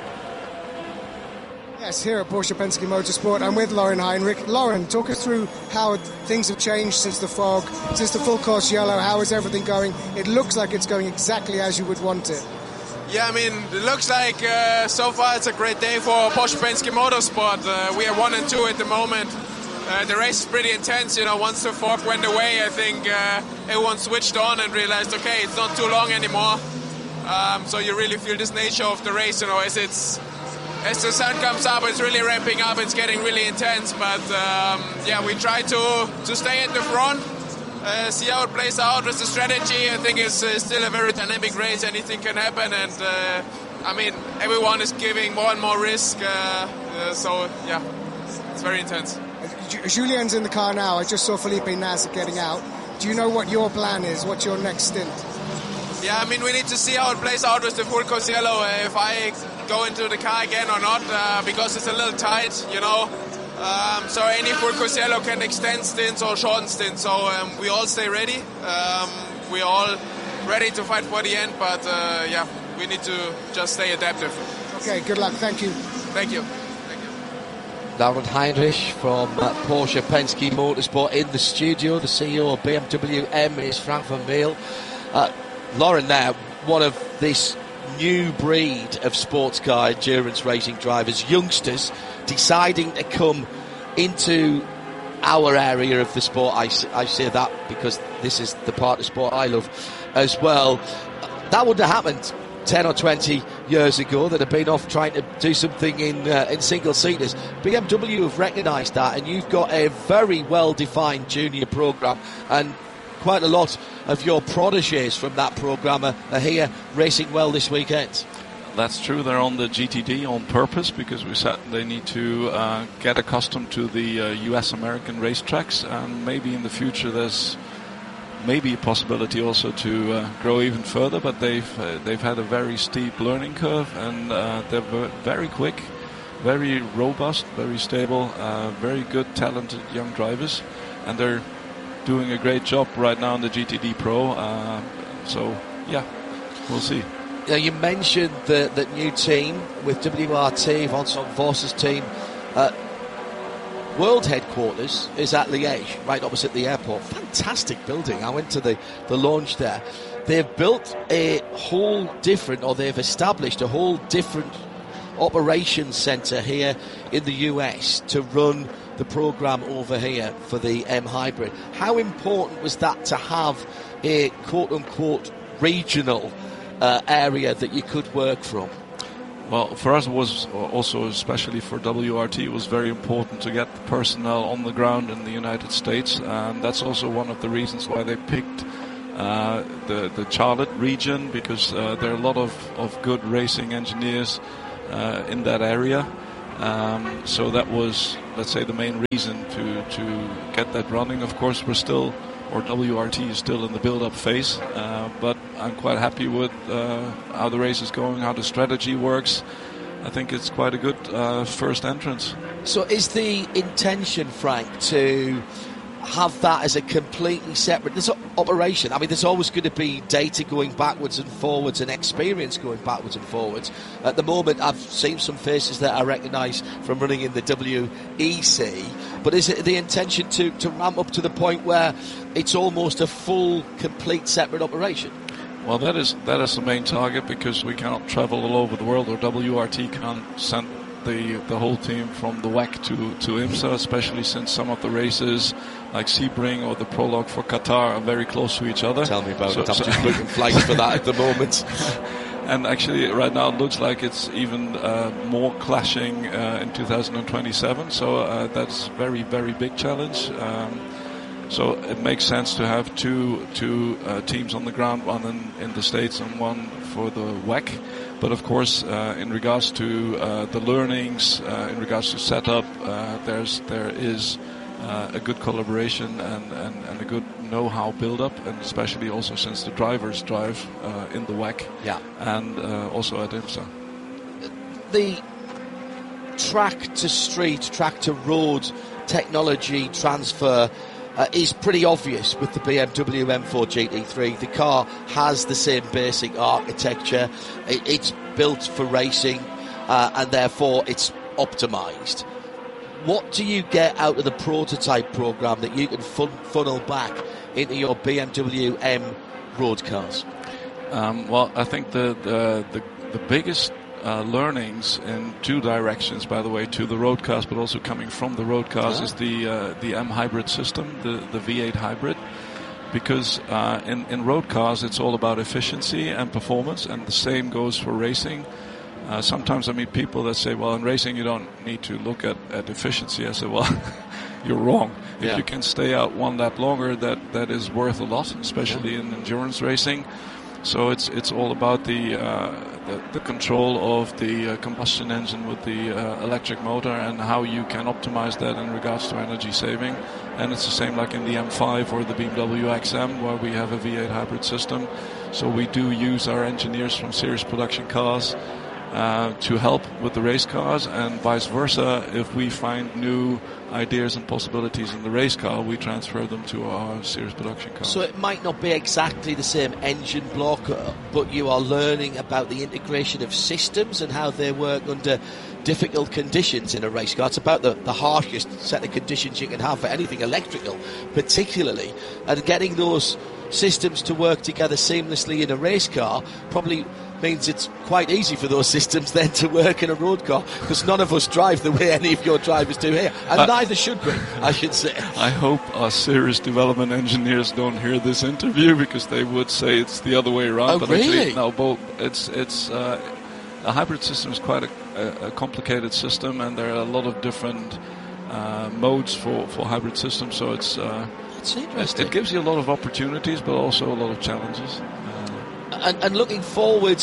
Yes, here at Porsche Penske Motorsport, I'm with Lauren Heinrich. Lauren, talk us through how things have changed since the fog, since the full course yellow. How is everything going? It looks like it's going exactly as you would want it. Yeah, I mean, it looks like uh, so far it's a great day for Porsche Penske Motorsport. Uh, we are one and two at the moment. Uh, the race is pretty intense, you know. Once the fog went away, I think uh, everyone switched on and realized, okay, it's not too long anymore. Um, so you really feel this nature of the race, you know, as it's as the sun comes up, it's really ramping up. It's getting really intense, but um, yeah, we try to to stay at the front, uh, see how it plays out with the strategy. I think it's uh, still a very dynamic race. Anything can happen, and uh, I mean, everyone is giving more and more risk. Uh, uh, so yeah, it's very intense. Julien's in the car now. I just saw Felipe Nasr getting out. Do you know what your plan is? What's your next stint? Yeah, I mean, we need to see how it plays out with the full course yellow. Uh, if I go into the car again or not, uh, because it's a little tight, you know. Um, so any full course yellow can extend stints or shorten stints. So um, we all stay ready. Um, we're all ready to fight for the end. But uh, yeah, we need to just stay adaptive. Okay, good luck. Thank you. Thank you. Lauren Heinrich from uh, Porsche Penske Motorsport in the studio. The C E O of B M W M is Frank van Biel. Uh, Lauren there, one of this new breed of sports car endurance racing drivers, youngsters deciding to come into our area of the sport. I, I say that because this is the part of sport I love as well. That wouldn't have happened ten or twenty years ago. That have been off trying to do something in uh, in single seaters. B M W have recognised that, and you've got a very well defined junior programme, and quite a lot of your protégés from that programme are, are here racing well this weekend. That's true. They're on the G T D on purpose because we said they need to uh, get accustomed to the uh, U S American racetracks, and maybe in the future there's maybe a possibility also to uh, grow even further. But they've uh, they've had a very steep learning curve, and uh, they're very quick, very robust, very stable, uh, very good, talented young drivers, and they're doing a great job right now in the G T D Pro. Uh, so, yeah, we'll see. Now, you mentioned the, the new team with W R T, Vincent Voss's team. Uh, World headquarters is at Liège, right opposite the airport. Fantastic building. I went to the, the launch there. They've built a whole different, or they've established a whole different operations centre here in the U S to run the programme over here for the M Hybrid. How important was that to have a quote-unquote regional uh, area that you could work from? Well, for us it was also, especially for W R T, it was very important to get the personnel on the ground in the United States, and that's also one of the reasons why they picked uh, the, the Charlotte region, because uh, there are a lot of, of good racing engineers uh, in that area. Um, so that was, let's say, the main reason to, to get that running. Of course, we're still, or W R T is still in the build-up phase, uh, but I'm quite happy with uh, how the race is going, how the strategy works. I think it's quite a good uh, first entrance. So is the intention, Frank, to have that as a completely separate this operation? I mean, there's always going to be data going backwards and forwards and experience going backwards and forwards. At the moment, I've seen some faces that I recognise from running in the W E C, but is it the intention to, to ramp up to the point where it's almost a full, complete, separate operation? Well, that is that is the main target, because we cannot travel all over the world, or W R T can't send the the whole team from the W E C to, to IMSA, especially since some of the races like Sebring or the Prologue for Qatar are very close to each other. Tell me about so, it. I'm so just looking flags for that at the moment. And actually, right now it looks like it's even uh, more clashing uh, in two thousand twenty-seven. So uh, that's very, very big challenge. Um, so it makes sense to have two two uh, teams on the ground, one in, in the States and one for the W E C. But of course, uh, in regards to uh, the learnings, uh, in regards to setup, uh, there's there is uh, a good collaboration and, and, and a good know-how build-up, and especially also since the drivers drive uh, in the W E C, yeah, and uh, also at IMSA. The track to street, track to road technology transfer uh, is pretty obvious with the B M W M four G T three. The car has the same basic architecture. It, it's built for racing, uh, and therefore it's optimized. What do you get out of the prototype program that you can fun- funnel back into your B M W M road cars? Um, well, I think the the, the, the biggest uh, learnings in two directions, by the way, to the road cars, but also coming from the road cars, oh. is the uh, the M hybrid system, the, the V eight hybrid. Because uh, in, in road cars, it's all about efficiency and performance, and the same goes for racing. Uh, sometimes I meet people that say, well, in racing you don't need to look at, at efficiency. I say, well, you're wrong. If yeah. you can stay out one lap longer, that, that is worth a lot, especially yeah. in endurance racing. So it's it's all about the uh, the, the control of the uh, combustion engine with the uh, electric motor, and how you can optimize that in regards to energy saving. And it's the same like in the M five or the B M W X M, where we have a V eight hybrid system. So we do use our engineers from series production cars Uh, to help with the race cars, and vice versa. If we find new ideas and possibilities in the race car, we transfer them to our series production cars. So it might not be exactly the same engine block, but you are learning about the integration of systems and how they work under difficult conditions in a race car. It's about the, the harshest set of conditions you can have for anything electrical, particularly, and getting those systems to work together seamlessly in a race car probably means it's quite easy for those systems then to work in a road car, because none of us drive the way any of your drivers do here, and uh, neither should we, I should say. I hope our series development engineers don't hear this interview, because they would say it's the other way around. Oh, but really? Actually, no, both. It's it's uh, a hybrid system is quite a, a, a complicated system, and there are a lot of different uh, modes for, for hybrid systems. So it's uh, it's interesting. It, it gives you a lot of opportunities, but also a lot of challenges. And, and looking forward,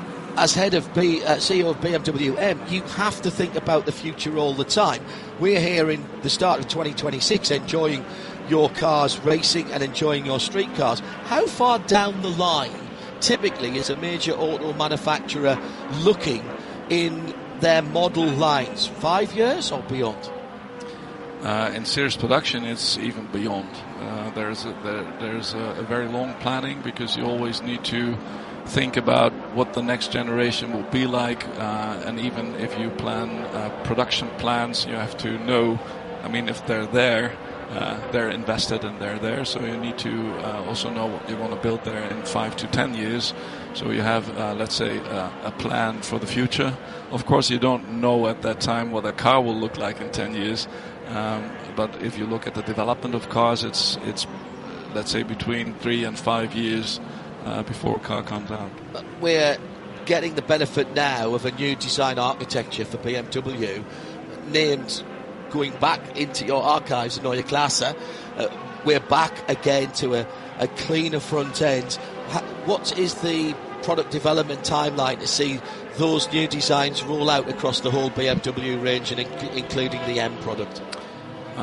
as head of B, uh, C E O of B M W M, you have to think about the future all the time. We're here in the start of twenty twenty-six enjoying your cars racing and enjoying your street cars. How far down the line, typically, is a major auto manufacturer looking in their model lines? Five years or beyond? Uh, in series production, it's even beyond. Uh, there's a, there, there's a, a very long planning, because you always need to think about what the next generation will be like, uh, and even if you plan uh, production plans, you have to know, I mean, if they're there, uh, they're invested and they're there, so you need to uh, also know what you want to build there in five to ten years. So you have, uh, let's say, uh, a plan for the future. Of course, you don't know at that time what a car will look like in ten years, um, but if you look at the development of cars, it's, it's let's say, between three and five years Uh, before a car comes out. We're getting the benefit now of a new design architecture for B M W, named, going back into your archives, Neue Klasse. Uh, we're back again to a, a cleaner front end. Ha- what is the product development timeline to see those new designs roll out across the whole B M W range, and in- including the M product?